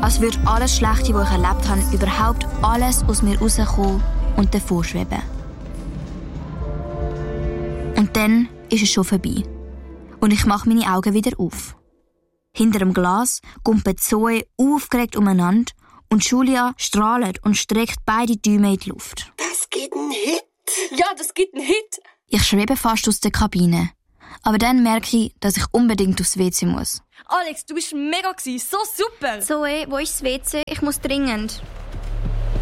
als würde alles Schlechte, was ich erlebt habe, überhaupt alles aus mir rauskommen und davonschweben. Und dann ist es schon vorbei. Und ich mache meine Augen wieder auf. Hinter dem Glas gumpelt Zoe aufgeregt umeinander und Julia strahlt und streckt beide Däume in die Luft. Das gibt einen Hit. Ja, das gibt einen Hit. Ich schwebe fast aus der Kabine. Aber dann merke ich, dass ich unbedingt aufs WC muss. Alex, du bist mega gewesen. So super. Zoe, wo ist das WC? Ich muss dringend.